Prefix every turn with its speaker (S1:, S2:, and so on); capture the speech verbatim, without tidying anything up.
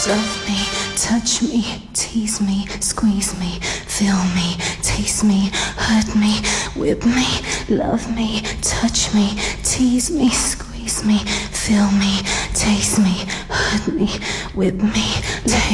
S1: Love me, touch me, tease me, squeeze me, feel me, taste me, hurt me, whip me, love me, touch me, tease me, squeeze me, feel me, taste me, hurt me, whip me, taste